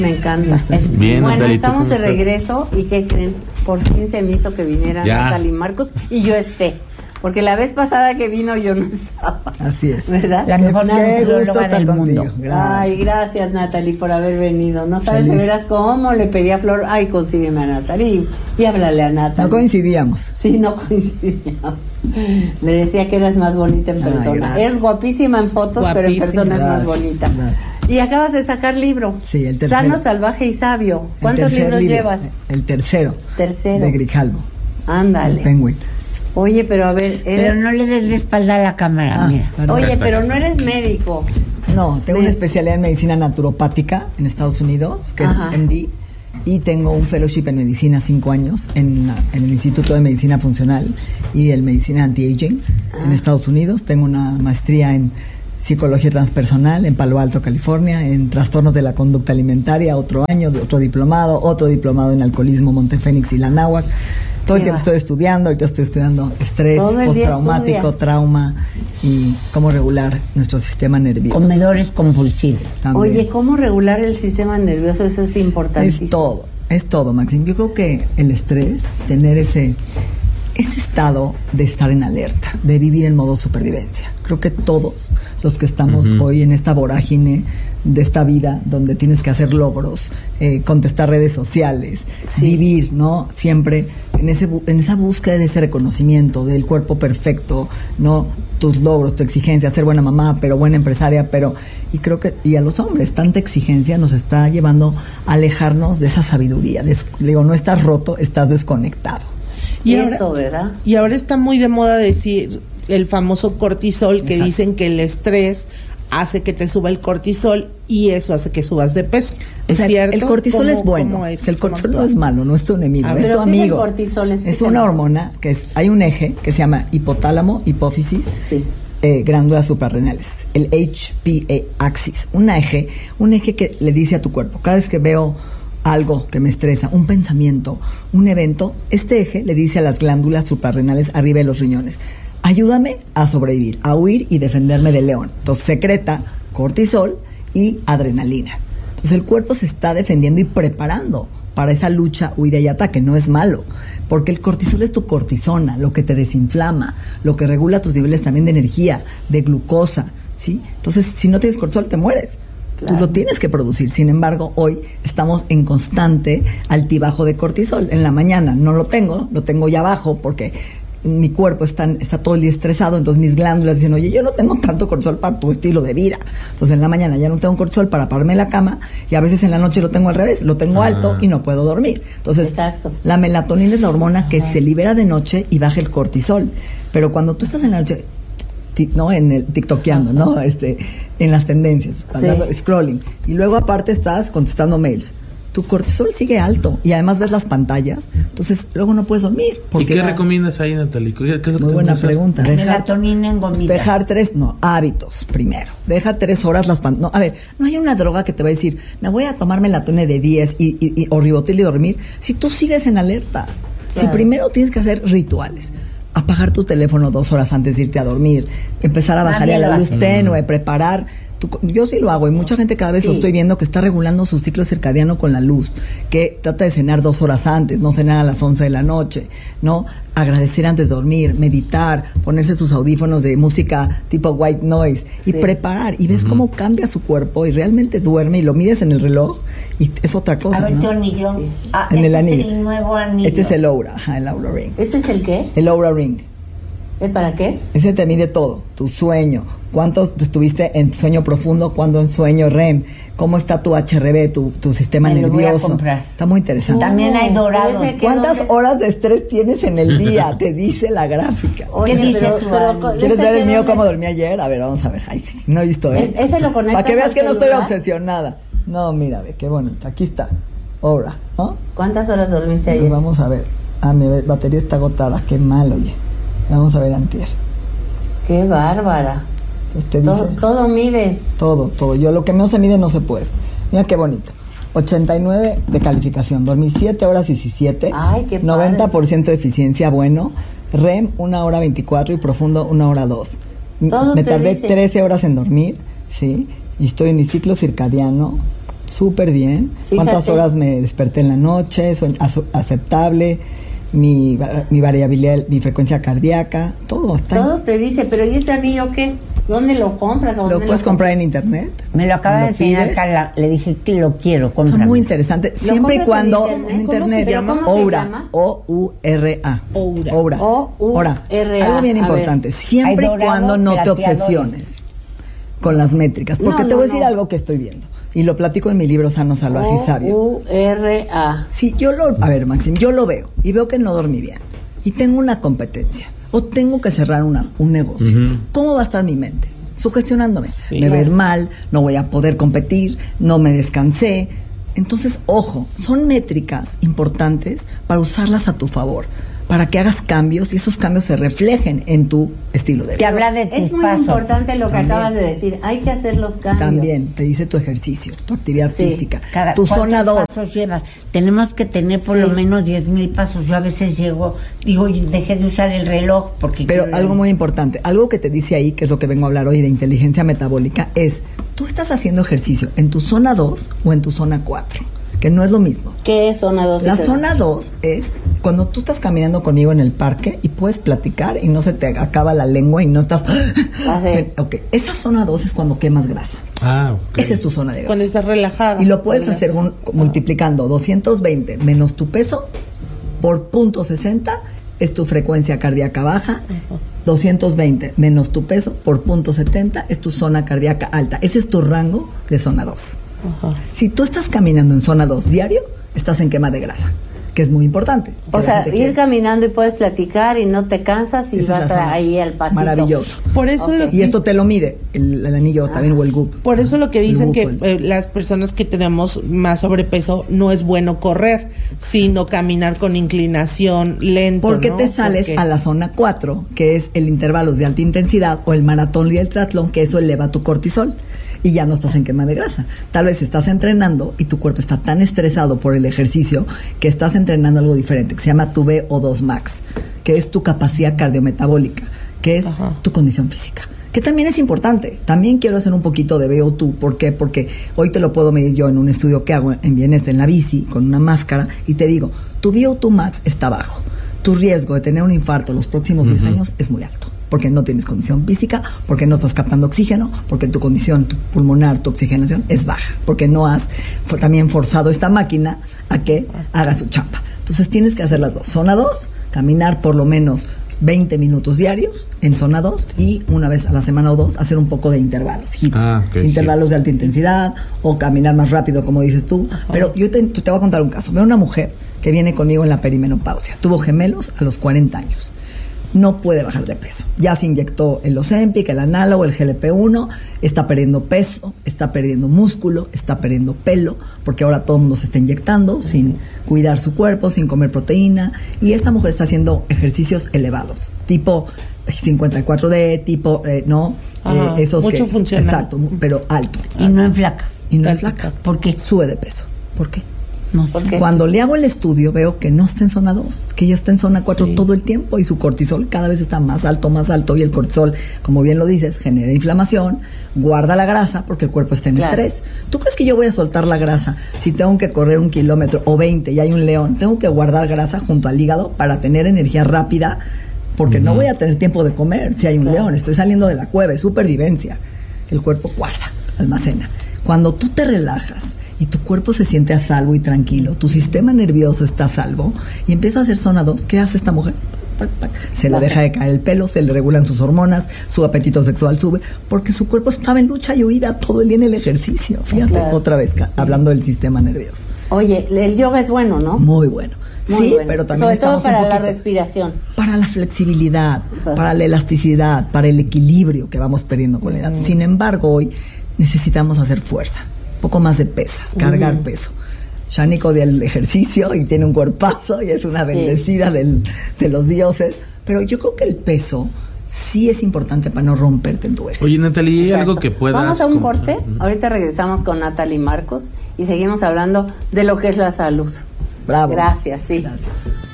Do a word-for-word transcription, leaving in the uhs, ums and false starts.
Me encanta. Bien, bueno, Natalie, estamos de ¿cómo estás? regreso y ¿qué creen? Por fin se me hizo que vinieran Ya. Natalie Marcos y yo esté. Porque la vez pasada que vino yo no estaba. Así es. ¿Verdad? La mejor Qué gusto nutrióloga estar del contigo. mundo. Gracias. Ay, gracias Natalie por haber venido. No sabes de Feliz. veras cómo le pedí a Flor, ay, consígueme a Natalie y, y háblale a Natalie. No coincidíamos. Sí, no coincidíamos. Le decía que eras más bonita en Ay, persona. gracias. es guapísima en fotos, pero en Guapísima. persona es más Gracias, bonita. gracias. Y acabas de sacar libro. Sí, el tercero. Sano, salvaje y sabio. El ¿Cuántos tercer libros libro, llevas? El tercero. Tercero. De Grijalvo. Ándale. El Penguin. Oye, pero a ver, eres... Pero no le des la espalda a la cámara, Ah, mira. perdón. Oye, Acá está, pero acá no está. eres médico. No, tengo Me- una especialidad en medicina naturopática en Estados Unidos, que Ajá. es M D, y tengo un fellowship en medicina cinco años en, la- en el Instituto de Medicina Funcional y el Medicina Anti-Aging en Ah. Estados Unidos. Tengo una maestría en psicología transpersonal en Palo Alto, California, en trastornos de la conducta alimentaria, otro año, de otro diplomado, otro diplomado en alcoholismo Montefénix y la Náhuac. Todo el Qué tiempo va. estoy estudiando, ahorita estoy estudiando estrés Todo el día postraumático, estudias. trauma y cómo regular nuestro sistema nervioso. Comedores compulsivos. También. Oye, ¿cómo regular el sistema nervioso? Eso es importantísimo. Es todo, es todo, Maxim. Yo creo que el estrés, tener ese, ese estado de estar en alerta, de vivir en modo supervivencia. Creo que todos los que estamos Ujú. hoy en esta vorágine de esta vida, donde tienes que hacer logros, eh, contestar redes sociales, Sí. vivir, ¿no? Siempre en ese bu- en esa búsqueda de ese reconocimiento del cuerpo perfecto, ¿no? Tus logros, tu exigencia, ser buena mamá, pero buena empresaria, pero y creo que y a los hombres tanta exigencia nos está llevando a alejarnos de esa sabiduría. Des- digo, no estás roto, estás desconectado. Y Eso, ahora, ¿verdad? y ahora está muy de moda decir el famoso cortisol, que Exacto. dicen que el estrés hace que te suba el cortisol y eso hace que subas de peso. O ¿Es sea, cierto? el cortisol ¿Cómo- es bueno. cómo es? El ¿Cómo cortisol no actúa? es malo, no es tu enemigo, A es ver, tu ¿pero qué es el amigo. cortisol? Es Explícanos. una hormona que es, hay un eje que se llama hipotálamo, hipófisis, Sí. eh, glándulas suprarrenales, el H P A axis, un eje, un eje que le dice a tu cuerpo, cada vez que veo algo que me estresa, un pensamiento, un evento, este eje le dice a las glándulas suprarrenales arriba de los riñones, ayúdame a sobrevivir, a huir y defenderme del león. Entonces secreta cortisol y adrenalina. Entonces el cuerpo se está defendiendo y preparando para esa lucha, huida y ataque. No es malo, porque el cortisol es tu cortisona, lo que te desinflama, lo que regula tus niveles también de energía, de glucosa, ¿sí? Entonces, si no tienes cortisol, te mueres. Claro. Tú lo tienes que producir. Sin embargo, hoy estamos en constante altibajo de cortisol. En la mañana no lo tengo, lo tengo ya abajo porque mi cuerpo está, está todo el día estresado, entonces mis glándulas dicen, oye, yo no tengo tanto cortisol para tu estilo de vida. Entonces en la mañana ya no tengo cortisol para pararme en la cama y a veces en la noche lo tengo al revés, lo tengo Ah. alto y no puedo dormir. Entonces Exacto. la melatonina es la hormona que se libera de noche y baja el cortisol. Pero cuando tú estás en la noche, ti- no en el tiktokeando, ¿no? Este, en las tendencias, andando- scrolling, y luego aparte estás contestando mails. Tu cortisol sigue alto y además ves las pantallas, entonces luego no puedes dormir. ¿Y porque- qué recomiendas ahí, Natalie? ¿Qué es lo que Muy te buena hacer? pregunta. Melatonina en gomita. Dejar tres, no, hábitos primero. Deja tres horas las pantallas. No, a ver, no hay una droga que te va a decir, me voy a tomar melatonina de diez y, y, y- o Ribotil y dormir. Si tú sigues en alerta, si Claro. primero tienes que hacer rituales. Apagar tu teléfono dos horas antes de irte a dormir, empezar a bajar Nadie la lo luz hace. tenue, preparar. tu- yo sí lo hago y mucha gente cada vez lo Sí. estoy viendo que está regulando su ciclo circadiano con la luz, que trata de cenar dos horas antes, no cenar a las once de la noche, ¿no? Agradecer antes de dormir, meditar, ponerse sus audífonos de música tipo white noise y Sí. preparar y ves cómo cambia su cuerpo y realmente duerme y lo mides en el reloj y es otra cosa, A ver, ¿no? tu anillo. Sí. Ah, En este el es anillo. el nuevo anillo. Este es el Oura, ajá, el Oura Ring. ¿Ese es el qué? El Oura Ring. ¿Es para qué es? Ese te mide todo, tu sueño, cuántos estuviste en sueño profundo, cuándo en sueño R E M, cómo está tu H R V, tu, tu sistema Me lo voy a nervioso. comprar. Está muy interesante. También hay dorado. Pero ese que- ¿Cuántas dónde- horas de estrés tienes en el día? Te dice la gráfica. Oye, ¿Qué dice pero, tu pero, alma? ¿Quieres ¿ese ver el que mío dónde- cómo dormí ayer? A ver, vamos a ver. Ay, sí, no he visto, ¿eh? ¿E- ese lo conectas Para que veas al que no estoy celular? obsesionada. No, mira, ve, qué bonito. Aquí está. Aura, ¿no? ¿Cuántas horas dormiste Pues ayer? vamos a ver. Ah, mi batería está agotada. Qué mal, oye. Vamos a ver antier. Qué bárbara. Pues te Todo, dice... todo mides. Todo, todo. Yo lo que no se mide no se puede. Mira qué bonito. ochenta y nueve de calificación. Dormí siete horas diecisiete. Ay, qué padre. noventa por ciento de eficiencia bueno. R E M una hora veinticuatro y profundo una hora dos. Todo Me te tardé dice. trece horas en dormir, ¿sí? Y estoy en mi ciclo circadiano. Súper bien. Fíjate. ¿Cuántas horas me desperté en la noche? ¿Soy ace- aceptable? Mi, va- mi variabilidad, mi frecuencia cardíaca, todo está. Todo te dice, pero ¿y ese anillo qué? ¿Dónde lo compras? ¿O Lo dónde puedes comprar en internet. Me lo acaba ¿Lo de enseñar pides? Carla. Le dije que lo quiero, Está cómprame. muy interesante. ¿Lo Siempre y compras cuando en internet? en ¿Cómo internet se llama? ¿Cómo se Oura, llama? O U R A. Oura. Oura. O U R A. Ahora, algo bien A ver. importante, siempre Hay y cuando dorado, no te plateado, obsesiones con las métricas, porque No, te no, voy a decir no. algo que estoy viendo y lo platico en mi libro Sano, Salvaje y Sabio. O U R A. Sí, yo lo, a ver, Maxim, yo lo veo y veo que no dormí bien y tengo una competencia o tengo que cerrar una, un negocio. Ujú. ¿Cómo va a estar mi mente? Sugestionándome. Sí. Me va a ir mal, no voy a poder competir, no me descansé. Entonces, ojo, son métricas importantes para usarlas a tu favor, para que hagas cambios y esos cambios se reflejen en tu estilo de Te vida. habla de tus Es muy pasos. importante lo que También. acabas de decir. Hay que hacer los cambios. También te dice tu ejercicio, tu actividad Sí. física, Cada- tu ¿cuántos zona dos. pasos llevas? Tenemos que tener por Sí. lo menos diez mil pasos. Yo a veces llego, digo, yo dejé de usar el reloj porque... Pero quiero- algo muy importante, algo que te dice ahí, que es lo que vengo a hablar hoy de inteligencia metabólica, es, tú estás haciendo ejercicio en tu zona dos o en tu zona cuatro, que no es lo mismo. ¿Qué es zona dos? La zona dos es cuando tú estás caminando conmigo en el parque y puedes platicar y no se te acaba la lengua y no estás... Así. Ok, esa zona dos es cuando quemas grasa. Ah, ok. Esa es tu zona de grasa. Cuando estás relajada. Y lo puedes Relaja- hacer un- multiplicando doscientos veinte menos tu peso por punto sesenta es tu frecuencia cardíaca baja. doscientos veinte menos tu peso por punto setenta es tu zona cardíaca alta. Ese es tu rango de zona dos. Ajá. Si tú estás caminando en zona dos diario, estás en quema de grasa, que es muy importante. que O la sea, gente ir quiere. caminando y puedes platicar y no te cansas y Esa es vas la zona a- ahí dos. al pasito. Maravilloso. Por eso, Ok. lo- Y esto te lo mide el, el anillo también o el G U P. por eso lo que El dicen que G U P, el- eh, las personas que tenemos más sobrepeso no es bueno correr, sino caminar con inclinación lento. Porque ¿no? te sales Porque- a la zona cuatro, que es el intervalos de alta intensidad, o el maratón y el triatlón, que eso eleva tu cortisol. Y ya no estás en quema de grasa. Tal vez estás entrenando y tu cuerpo está tan estresado por el ejercicio que estás entrenando algo diferente, que se llama tu V O dos max, que es tu capacidad cardiometabólica, que es Ajá. tu condición física. Que también es importante. También quiero hacer un poquito de V O dos. ¿Por qué? Porque hoy te lo puedo medir yo en un estudio que hago en Bienestar, en la bici, con una máscara, y te digo, tu V O dos max está bajo. Tu riesgo de tener un infarto los próximos diez años es muy alto. Porque no tienes condición física, porque no estás captando oxígeno, porque tu condición tu pulmonar, tu oxigenación es baja, porque no has for- también forzado esta máquina a que haga su chamba. Entonces tienes que hacer las dos. Zona dos, caminar por lo menos veinte minutos diarios en zona dos y una vez a la semana o dos hacer un poco de intervalos. HIIT. Ah, ok, intervalos HIIT. de alta intensidad o caminar más rápido, como dices tú. Pero yo te, te voy a contar un caso. Veo una mujer que viene conmigo en la perimenopausia. Tuvo gemelos a los cuarenta años. No puede bajar de peso. Ya se inyectó el Ozempic, el análogo, el G L P uno, está perdiendo peso, está perdiendo músculo, está perdiendo pelo, porque ahora todo el mundo se está inyectando sin cuidar su cuerpo, sin comer proteína. Y esta mujer está haciendo ejercicios elevados, tipo cincuenta y cuatro D, tipo, eh, ¿no? Ajá, Eh, esos mucho que, funcional. Exacto, pero alto. Y no en flaca. Y no es Tal- flaca. ¿Por qué? Sube de peso. ¿Por qué? No ¿Por sé. qué? Cuando le hago el estudio veo que no está en zona dos, que ya está en zona cuatro Sí. todo el tiempo y su cortisol cada vez está más alto, más alto y el cortisol, como bien lo dices, genera inflamación, guarda la grasa porque el cuerpo está en Claro. estrés. ¿Tú crees que yo voy a soltar la grasa si tengo que correr un kilómetro o veinte y hay un león? Tengo que guardar grasa junto al hígado para tener energía rápida porque no voy a tener tiempo de comer si hay un león. Estoy saliendo de la cueva, es supervivencia. El cuerpo guarda, almacena. Cuando tú te relajas y tu cuerpo se siente a salvo y tranquilo, tu sistema nervioso está a salvo y empieza a hacer zona dos, ¿qué hace esta mujer? Pac, pac. Se le Baja. deja de caer el pelo, se le regulan sus hormonas, su apetito sexual sube, porque su cuerpo estaba en lucha y huida todo el día en el ejercicio. Fíjate, Claro. otra vez, ca- hablando del sistema nervioso. Oye, el yoga es bueno, ¿no? Muy bueno. Muy sí, bueno. pero también Sobre todo estamos para un la poquito- respiración. para la flexibilidad, Ajá. para la elasticidad, para el equilibrio que vamos perdiendo con la edad. Sin embargo, hoy necesitamos hacer fuerza, un poco más de pesas, cargar peso. Shanico odia el ejercicio y tiene un cuerpazo y es una Sí. bendecida del- de los dioses, pero yo creo que el peso sí es importante para no romperte en tu ejercicio. Oye, Natalie, ¿hay Exacto. algo que puedas... Vamos a un com- corte. Ujú. Ahorita regresamos con Natalie Marcos y seguimos hablando de lo que es la salud. Bravo. Gracias, sí. Gracias.